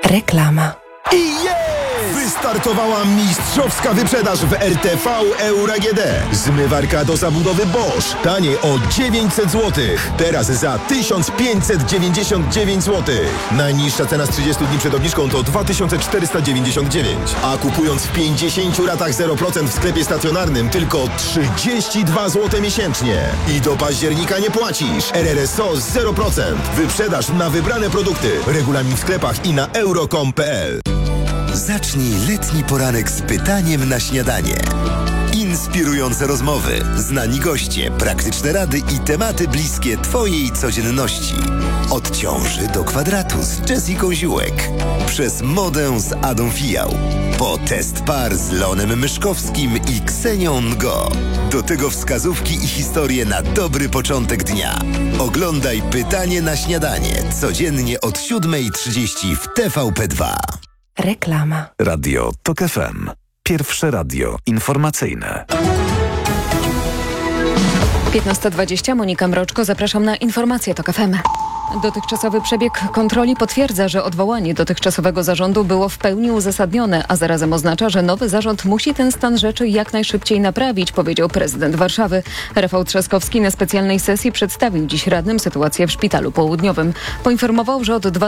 Reklama. I jest! Wystartowała mistrzowska wyprzedaż w RTV Euro AGD. Zmywarka do zabudowy Bosch. Taniej o 900 zł. Teraz za 1599 zł. Najniższa cena z 30 dni przed obniżką to 2499. A kupując w 50 ratach 0% w sklepie stacjonarnym tylko 32 zł miesięcznie. I do października nie płacisz. RRSO 0%. Wyprzedaż na wybrane produkty. Regulamin w sklepach i na euro.com.pl. Zacznij letni poranek z pytaniem na śniadanie. Inspirujące rozmowy, znani goście, praktyczne rady i tematy bliskie Twojej codzienności. Od ciąży do kwadratu z Jessiką Ziółek. Przez modę z Adą Fijał. Po test par z Leonem Myszkowskim i Ksenią Ngo. Do tego wskazówki i historie na dobry początek dnia. Oglądaj Pytanie na śniadanie codziennie od 7:30 w TVP2. Reklama. Radio TOK FM. Pierwsze radio informacyjne. 15:20. Monika Mroczko. Zapraszam na informacje TOK FM. Dotychczasowy przebieg kontroli potwierdza, że odwołanie dotychczasowego zarządu było w pełni uzasadnione, a zarazem oznacza, że nowy zarząd musi ten stan rzeczy jak najszybciej naprawić, powiedział prezydent Warszawy. Rafał Trzaskowski na specjalnej sesji przedstawił dziś radnym sytuację w Szpitalu Południowym. Poinformował, że od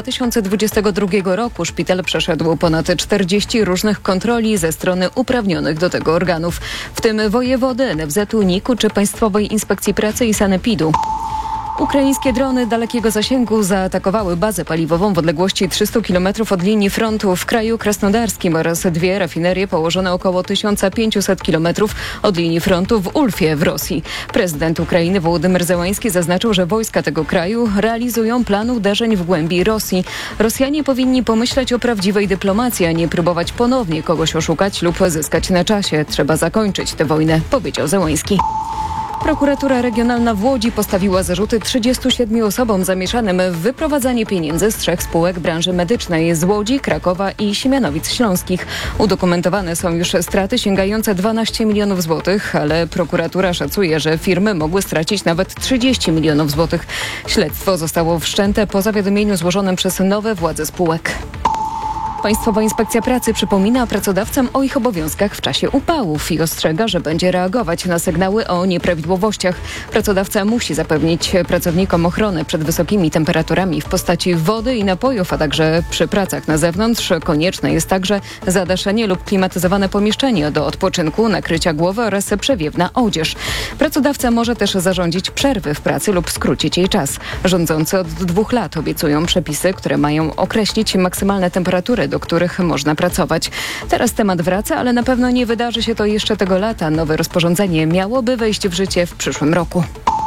2022 roku szpital przeszedł ponad 40 różnych kontroli ze strony uprawnionych do tego organów, w tym wojewody, NFZ-u, NIK-u czy Państwowej Inspekcji Pracy i Sanepidu. Ukraińskie drony dalekiego zasięgu zaatakowały bazę paliwową w odległości 300 km od linii frontu w kraju krasnodarskim oraz dwie rafinerie położone około 1500 km od linii frontu w Ulfie w Rosji. Prezydent Ukrainy Wołodymyr Zełański zaznaczył, że wojska tego kraju realizują plan uderzeń w głębi Rosji. Rosjanie powinni pomyśleć o prawdziwej dyplomacji, a nie próbować ponownie kogoś oszukać lub zyskać na czasie. Trzeba zakończyć tę wojnę, powiedział Zełański. Prokuratura Regionalna w Łodzi postawiła zarzuty 37 osobom zamieszanym w wyprowadzanie pieniędzy z 3 spółek branży medycznej z Łodzi, Krakowa i Siemianowic Śląskich. Udokumentowane są już straty sięgające 12 milionów złotych, ale prokuratura szacuje, że firmy mogły stracić nawet 30 milionów złotych. Śledztwo zostało wszczęte po zawiadomieniu złożonym przez nowe władze spółek. Państwowa Inspekcja Pracy przypomina pracodawcom o ich obowiązkach w czasie upałów i ostrzega, że będzie reagować na sygnały o nieprawidłowościach. Pracodawca musi zapewnić pracownikom ochronę przed wysokimi temperaturami w postaci wody i napojów, a także przy pracach na zewnątrz konieczne jest także zadaszenie lub klimatyzowane pomieszczenie do odpoczynku, nakrycia głowy oraz przewiewna odzież. Pracodawca może też zarządzić przerwy w pracy lub skrócić jej czas. Rządzący od 2 lat obiecują przepisy, które mają określić maksymalne temperatury, do których można pracować. Teraz temat wraca, ale na pewno nie wydarzy się to jeszcze tego lata. Nowe rozporządzenie miałoby wejść w życie w przyszłym roku.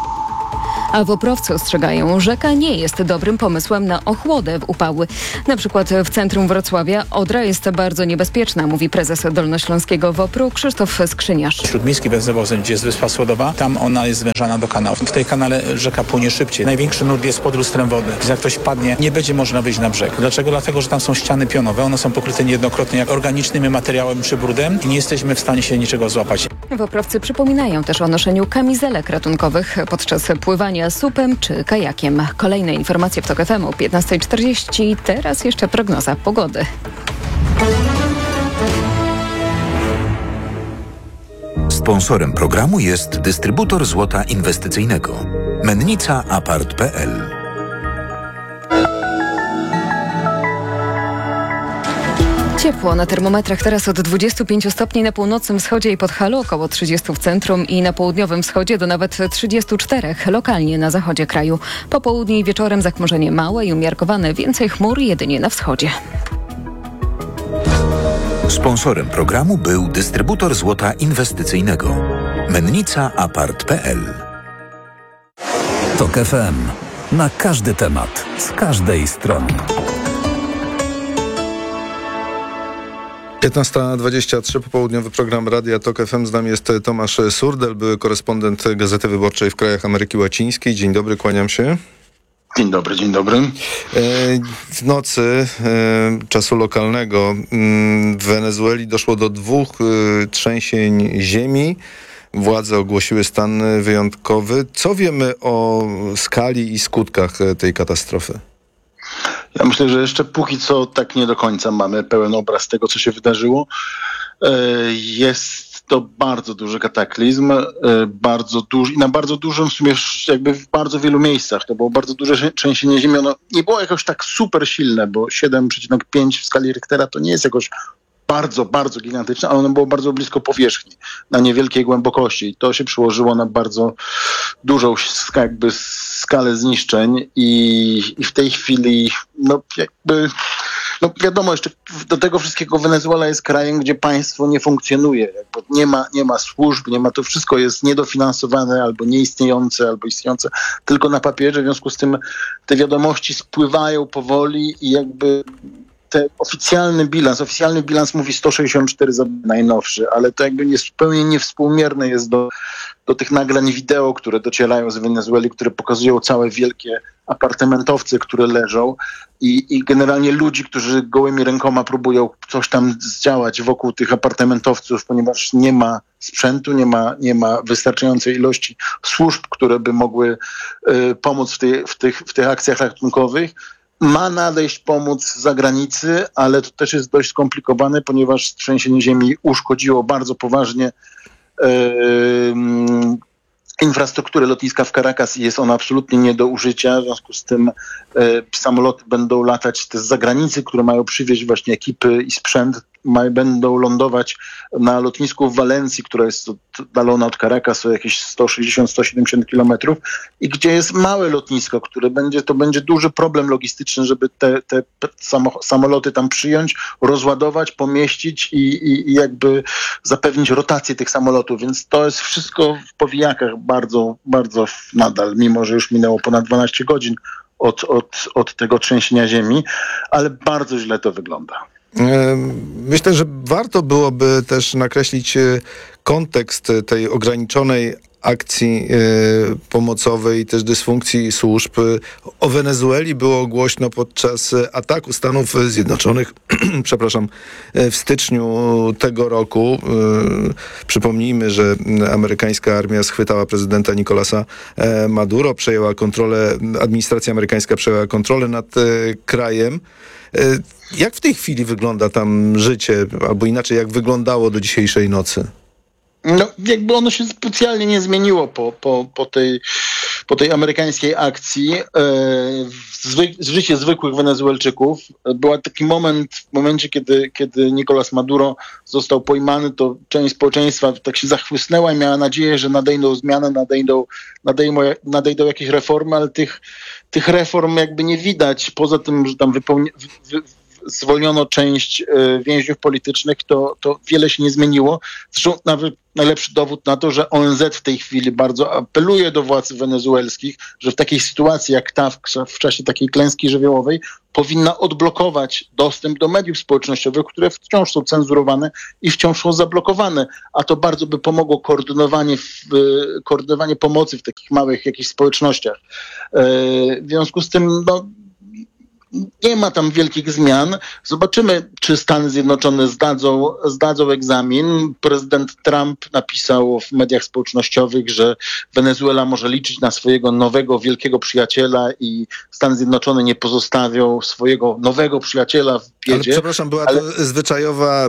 A Woprowcy ostrzegają, rzeka nie jest dobrym pomysłem na ochłodę w upały. Na przykład w centrum Wrocławia Odra jest bardzo niebezpieczna, mówi prezes Dolnośląskiego WOPR-u Krzysztof Skrzyniarz. Śródmiejski węzełowóz, gdzie jest wyspa Słodowa, tam ona jest zwężana do kanału. W tej kanale rzeka płynie szybciej. Największy nurt jest pod lustrem wody. Jak ktoś padnie, nie będzie można wyjść na brzeg. Dlaczego? Dlatego, że tam są ściany pionowe. One są pokryte niejednokrotnie jak organicznym materiałem czy brudem i nie jesteśmy w stanie się niczego złapać. Woprowcy przypominają też o noszeniu kamizelek ratunkowych podczas pływania supem czy kajakiem. Kolejne informacje w TOK FM o 15:40. Teraz jeszcze prognoza pogody. Sponsorem programu jest dystrybutor złota inwestycyjnego. Mennica Apart.pl. Ciepło na termometrach teraz od 25 stopni na północnym wschodzie i Podhalu, około 30 w centrum i na południowym wschodzie do nawet 34 lokalnie na zachodzie kraju. Po południu i wieczorem zachmurzenie małe i umiarkowane, więcej chmur jedynie na wschodzie. Sponsorem programu był dystrybutor złota inwestycyjnego. Mennica Apart.pl. TOK FM. Na każdy temat, z każdej strony. 15:23, popołudniowy program Radia TOK FM. Z nami jest Tomasz Surdel, były korespondent Gazety Wyborczej w krajach Ameryki Łacińskiej. Dzień dobry, kłaniam się. Dzień dobry, dzień dobry. W nocy czasu lokalnego w Wenezueli doszło do 2 trzęsień ziemi. Władze ogłosiły stan wyjątkowy. Co wiemy o skali i skutkach tej katastrofy? Ja myślę, że jeszcze póki co tak nie do końca mamy pełen obraz tego, co się wydarzyło. Jest to bardzo duży kataklizm, bardzo duży i na bardzo dużym, w sumie jakby w bardzo wielu miejscach. To było bardzo duże trzęsienie ziemi. Ono nie było jakoś tak super silne, bo 7,5 w skali Richtera to nie jest jakoś bardzo, bardzo gigantyczne, ale ono było bardzo blisko powierzchni, na niewielkiej głębokości. I to się przełożyło na bardzo dużą jakby skalę zniszczeń i w tej chwili wiadomo, jeszcze do tego wszystkiego Wenezuela jest krajem, gdzie państwo nie funkcjonuje. Jakby nie ma służb, to wszystko jest niedofinansowane albo nieistniejące, albo istniejące tylko na papierze. W związku z tym te wiadomości spływają powoli i jakby oficjalny bilans mówi 164 najnowszy, ale to jakby zupełnie niewspółmierne jest do tych nagrań wideo, które docierają z Wenezueli, które pokazują całe wielkie apartamentowce, które leżą i generalnie ludzi, którzy gołymi rękoma próbują coś tam zdziałać wokół tych apartamentowców, ponieważ nie ma sprzętu, nie ma wystarczającej ilości służb, które by mogły pomóc w tych akcjach ratunkowych. Ma nadejść pomoc z zagranicy, ale to też jest dość skomplikowane, ponieważ trzęsienie ziemi uszkodziło bardzo poważnie infrastrukturę lotniska w Caracas i jest ona absolutnie nie do użycia. W związku z tym samoloty będą latać z zagranicy, które mają przywieźć właśnie ekipy i sprzęt. Będą lądować na lotnisku w Walencji, która jest oddalona od Caracas o jakieś 160-170 kilometrów i gdzie jest małe lotnisko, to będzie duży problem logistyczny, żeby te samoloty tam przyjąć, rozładować, pomieścić i jakby zapewnić rotację tych samolotów. Więc to jest wszystko w powijakach bardzo, bardzo nadal, mimo że już minęło ponad 12 godzin od tego trzęsienia ziemi, ale bardzo źle to wygląda. Myślę, że warto byłoby też nakreślić kontekst tej ograniczonej akcji pomocowej i też dysfunkcji służb. O Wenezueli było głośno podczas ataku Stanów Zjednoczonych w styczniu tego roku. Przypomnijmy, że amerykańska armia schwytała prezydenta Nicolasa Maduro, administracja amerykańska przejęła kontrolę nad krajem. Jak w tej chwili wygląda tam życie, albo inaczej, jak wyglądało do dzisiejszej nocy? Jakby ono się specjalnie nie zmieniło po tej amerykańskiej akcji. Życie zwykłych Wenezuelczyków. Był taki moment, w momencie, kiedy Nicolás Maduro został pojmany, to część społeczeństwa tak się zachłysnęła i miała nadzieję, że nadejdą zmiany, nadejdą jakieś reformy, ale tych reform jakby nie widać. Poza tym, że tam zwolniono część więźniów politycznych, to wiele się nie zmieniło. Zresztą nawet najlepszy dowód na to, że ONZ w tej chwili bardzo apeluje do władz wenezuelskich, że w takiej sytuacji jak ta w czasie takiej klęski żywiołowej powinna odblokować dostęp do mediów społecznościowych, które wciąż są cenzurowane i wciąż są zablokowane. A to bardzo by pomogło koordynowanie pomocy w takich małych jakichś społecznościach. W związku z tym nie ma tam wielkich zmian. Zobaczymy, czy Stany Zjednoczone zdadzą egzamin. Prezydent Trump napisał w mediach społecznościowych, że Wenezuela może liczyć na swojego nowego, wielkiego przyjaciela i Stany Zjednoczone nie pozostawią swojego nowego przyjaciela w biedzie. Ale była to zwyczajowa,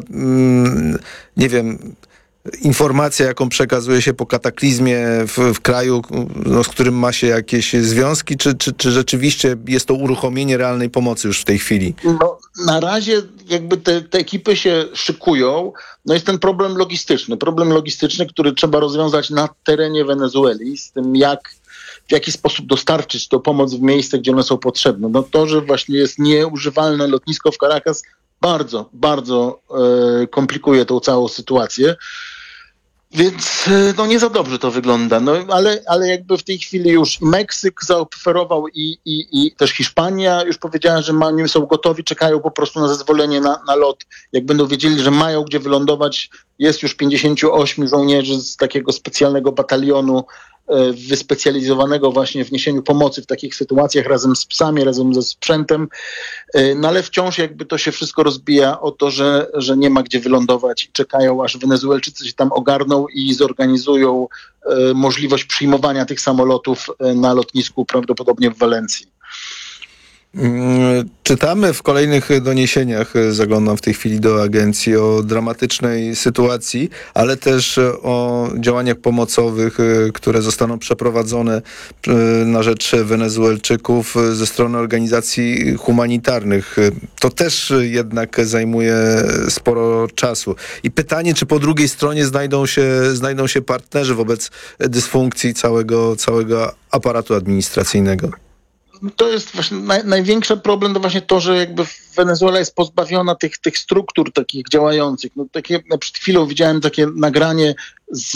informacja, jaką przekazuje się po kataklizmie w kraju, z którym ma się jakieś związki, czy rzeczywiście jest to uruchomienie realnej pomocy już w tej chwili? Na razie jakby te ekipy się szykują. Jest ten problem logistyczny, który trzeba rozwiązać na terenie Wenezueli, z tym w jaki sposób dostarczyć tę pomoc w miejsce, gdzie one są potrzebne. To, że właśnie jest nieużywalne lotnisko w Caracas, bardzo, bardzo komplikuje tą całą sytuację. Więc nie za dobrze to wygląda. Ale jakby w tej chwili już Meksyk zaoferował i też Hiszpania już powiedziała, że oni są gotowi, czekają po prostu na zezwolenie na lot. Jak będą wiedzieli, że mają gdzie wylądować, jest już 58 żołnierzy z takiego specjalnego batalionu wyspecjalizowanego właśnie w niesieniu pomocy w takich sytuacjach razem z psami, razem ze sprzętem, ale wciąż jakby to się wszystko rozbija o to, że nie ma gdzie wylądować i czekają, aż Wenezuelczycy się tam ogarną i zorganizują możliwość przyjmowania tych samolotów na lotnisku prawdopodobnie w Walencji. Czytamy w kolejnych doniesieniach, zaglądam w tej chwili do agencji, o dramatycznej sytuacji, ale też o działaniach pomocowych, które zostaną przeprowadzone na rzecz Wenezuelczyków ze strony organizacji humanitarnych. To też jednak zajmuje sporo czasu. I pytanie, czy po drugiej stronie znajdą się partnerzy wobec dysfunkcji całego aparatu administracyjnego? To jest właśnie największy problem, to właśnie to, że jakby Wenezuela jest pozbawiona tych struktur takich działających. No, przed chwilą widziałem takie nagranie z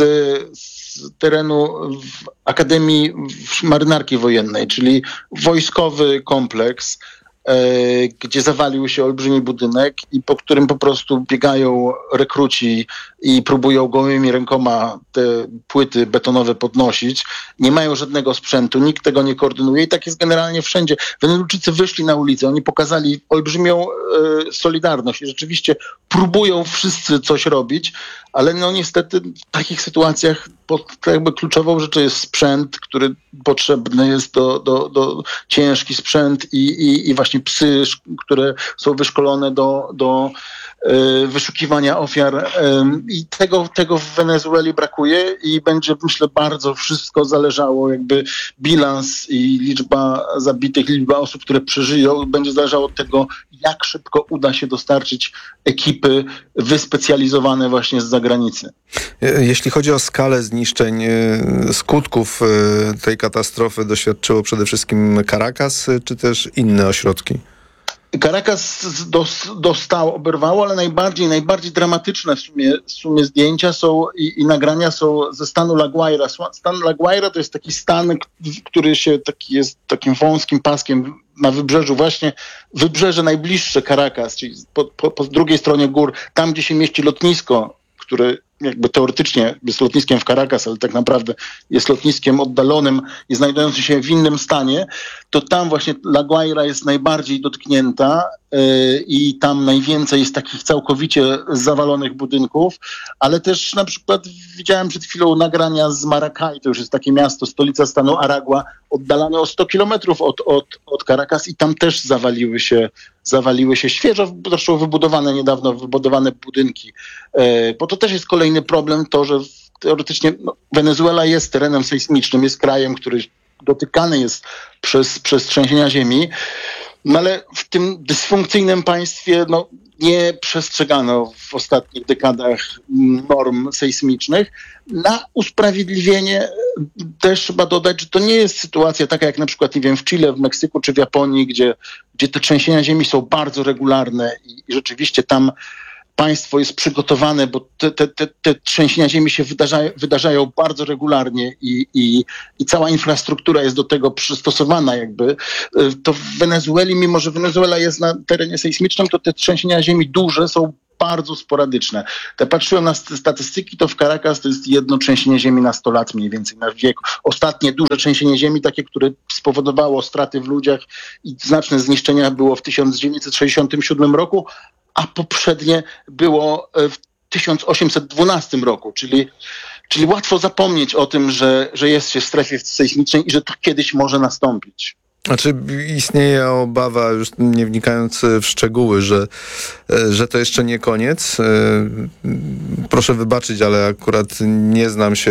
terenu Akademii Marynarki Wojennej, czyli wojskowy kompleks, gdzie zawalił się olbrzymi budynek i po którym po prostu biegają rekruci i próbują gołymi rękoma te płyty betonowe podnosić. Nie mają żadnego sprzętu, nikt tego nie koordynuje i tak jest generalnie wszędzie. Wenezuelczycy wyszli na ulicę, oni pokazali olbrzymią solidarność i rzeczywiście próbują wszyscy coś robić, ale no niestety w takich sytuacjach jakby kluczową rzeczą jest sprzęt, który potrzebny jest do ciężki sprzęt i właśnie psy, które są wyszkolone do wyszukiwania ofiar i tego w Wenezueli brakuje i będzie, myślę, bardzo wszystko zależało, jakby bilans i liczba zabitych, liczba osób, które przeżyją, będzie zależało od tego, jak szybko uda się dostarczyć ekipy wyspecjalizowane właśnie z zagranicy. Jeśli chodzi o skalę zniszczeń, skutków tej katastrofy doświadczyło przede wszystkim Caracas, czy też inne ośrodki? Caracas oberwało, ale najbardziej dramatyczne w sumie zdjęcia są i nagrania są ze stanu La Guaira. Stan La Guaira to jest taki stan, który jest takim wąskim paskiem na wybrzeżu, właśnie wybrzeże najbliższe Caracas, czyli po drugiej stronie gór, tam gdzie się mieści lotnisko, które jakby teoretycznie jest lotniskiem w Caracas, ale tak naprawdę jest lotniskiem oddalonym i znajdującym się w innym stanie, to tam właśnie La Guaira jest najbardziej dotknięta i tam najwięcej jest takich całkowicie zawalonych budynków, ale też na przykład widziałem przed chwilą nagrania z Maracay, to już jest takie miasto, stolica stanu Aragua, oddalane o 100 kilometrów od Caracas i tam też zawaliły się świeżo, zresztą niedawno wybudowane budynki. Bo to też jest kolejny problem, to, że teoretycznie Wenezuela jest terenem sejsmicznym, jest krajem, który dotykany jest przez trzęsienia ziemi, no ale w tym dysfunkcyjnym państwie nie przestrzegano w ostatnich dekadach norm sejsmicznych. Na usprawiedliwienie też trzeba dodać, że to nie jest sytuacja taka jak na przykład, nie wiem, w Chile, w Meksyku czy w Japonii, gdzie te trzęsienia ziemi są bardzo regularne i rzeczywiście tam państwo jest przygotowane, bo te trzęsienia ziemi się wydarzają bardzo regularnie i cała infrastruktura jest do tego przystosowana jakby. To w Wenezueli, mimo że Wenezuela jest na terenie sejsmicznym, to te trzęsienia ziemi duże są bardzo sporadyczne. Patrzyłem na statystyki, to w Caracas to jest jedno trzęsienie ziemi na 100 lat mniej więcej na wiek. Ostatnie duże trzęsienie ziemi, takie, które spowodowało straty w ludziach i znaczne zniszczenia, było w 1967 roku, a poprzednie było w 1812 roku, czyli łatwo zapomnieć o tym, że jest się w strefie sejsmicznej i że to kiedyś może nastąpić. Znaczy istnieje obawa, już nie wnikając w szczegóły, że to jeszcze nie koniec. Proszę wybaczyć, ale akurat nie znam się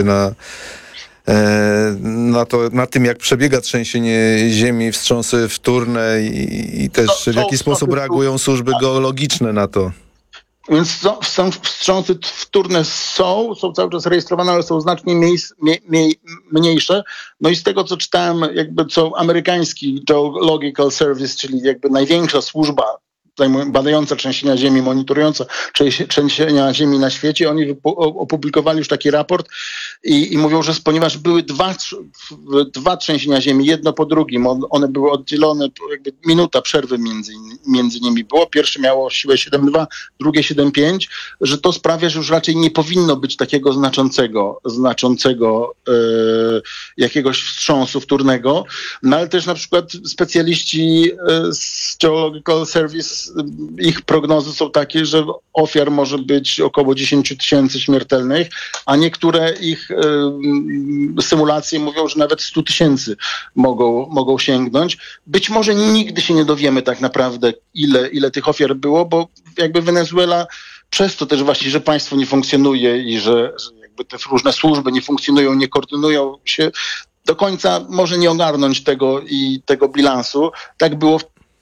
na tym, jak przebiega trzęsienie ziemi, wstrząsy wtórne i też w jaki sposób reagują służby geologiczne na to. Więc wstrząsy wtórne są cały czas rejestrowane, ale są znacznie mniejsze. No i z tego, co czytałem, jakby co amerykański Geological Service, czyli jakby największa służba badająca trzęsienia ziemi, monitorująca trzęsienia ziemi na świecie, oni opublikowali już taki raport i mówią, że ponieważ były dwa trzęsienia ziemi, jedno po drugim, one były oddzielone, jakby minuta przerwy między nimi było. Pierwsze miało siłę 7,2, drugie 7,5, że to sprawia, że już raczej nie powinno być takiego znaczącego jakiegoś wstrząsu wtórnego. No ale też na przykład specjaliści z Geological Service więc ich prognozy są takie, że ofiar może być około 10 000 śmiertelnych, a niektóre ich symulacje mówią, że nawet 100 000 mogą sięgnąć. Być może nigdy się nie dowiemy tak naprawdę, ile tych ofiar było, bo jakby Wenezuela przez to też właśnie, że państwo nie funkcjonuje i że jakby te różne służby nie funkcjonują, nie koordynują się, do końca może nie ogarnąć tego bilansu. Tak było w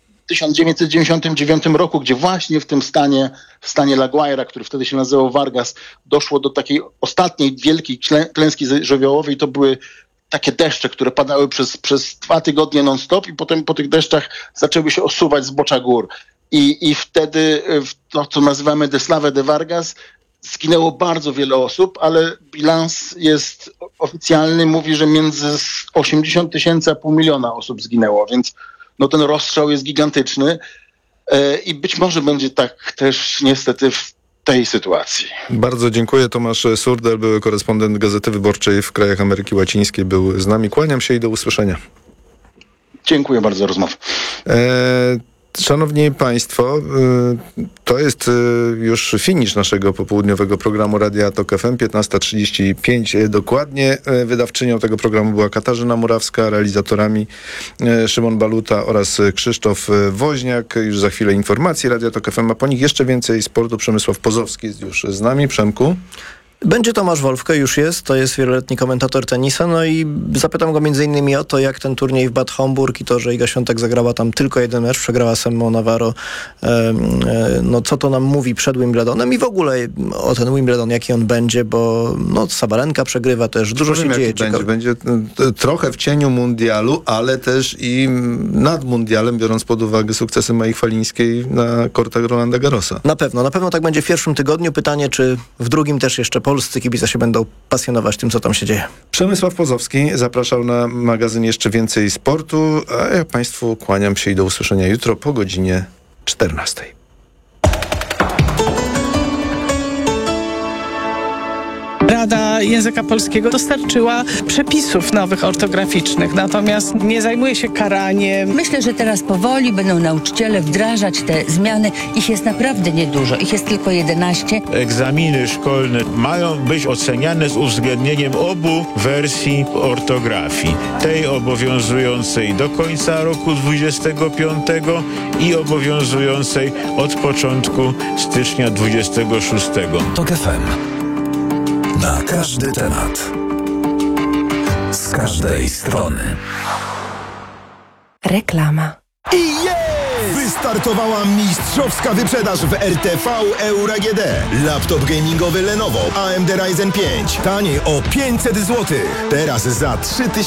1999 roku, gdzie właśnie w tym stanie La Guaira, który wtedy się nazywał Vargas, doszło do takiej ostatniej wielkiej klęski żywiołowej. To były takie deszcze, które padały przez 2 tygodnie non-stop i potem po tych deszczach zaczęły się osuwać zbocza gór. I wtedy to, co nazywamy Deslavę de Vargas, zginęło bardzo wiele osób, ale bilans jest oficjalny, mówi, że między 80 000 a 500 000 osób zginęło, więc no ten rozstrzał jest gigantyczny i być może będzie tak też niestety w tej sytuacji. Bardzo dziękuję. Tomasz Surdel, były korespondent Gazety Wyborczej w krajach Ameryki Łacińskiej, był z nami. Kłaniam się i do usłyszenia. Dziękuję bardzo za rozmowę. Szanowni Państwo, to jest już finisz naszego popołudniowego programu Radia Tok FM, 15:35 dokładnie. Wydawczynią tego programu była Katarzyna Murawska, realizatorami Szymon Baluta oraz Krzysztof Woźniak. Już za chwilę informacje Radia Tok FM, a po nich jeszcze więcej sportu. Przemysław Pozowski jest już z nami. Przemku? Będzie Tomasz Wolfke, już jest, to jest wieloletni komentator tenisa, no i zapytam go m.in. o to, jak ten turniej w Bad Homburg i to, że Iga Świątek zagrała tam tylko jeden mecz, przegrała Simona Navarro, no co to nam mówi przed Wimbledonem i w ogóle o ten Wimbledon, jaki on będzie, bo no Sabalenka przegrywa też, dużo się dzieje. Będzie trochę w cieniu mundialu, ale też i nad mundialem, biorąc pod uwagę sukcesy Mai Chwalińskiej na kortach Rolanda Garrosa. Na pewno tak będzie w pierwszym tygodniu. Pytanie, czy w drugim też jeszcze polscy kibice się będą pasjonować tym, co tam się dzieje. Przemysław Pozowski zapraszał na magazyn Jeszcze Więcej Sportu, a ja Państwu kłaniam się i do usłyszenia jutro po godzinie 14. Rada Języka Polskiego dostarczyła przepisów nowych ortograficznych, natomiast nie zajmuje się karaniem. Myślę, że teraz powoli będą nauczyciele wdrażać te zmiany. Ich jest naprawdę niedużo. Ich jest tylko 11. Egzaminy szkolne mają być oceniane z uwzględnieniem obu wersji ortografii. Tej obowiązującej do końca roku 2025 i obowiązującej od początku stycznia 2026. Tok FM. Na każdy temat. Z każdej strony. Reklama. I jest! Wystartowała mistrzowska wyprzedaż w RTV Euro AGD. Laptop gamingowy Lenovo AMD Ryzen 5. Taniej o 500 zł. Teraz za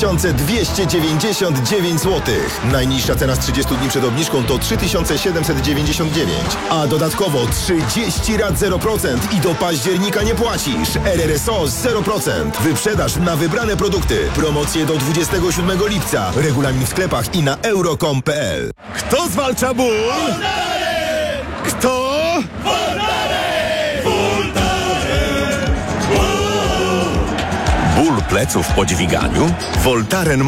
3299 zł. Najniższa cena z 30 dni przed obniżką to 3799. A dodatkowo 30 rat 0% i do października nie płacisz. RRSO 0%. Wyprzedaż na wybrane produkty. Promocje do 27 lipca. Regulamin w sklepach i na euro.com.pl. Kto zwalcza ból? Kto? Ból pleców po dźwiganiu? Voltaren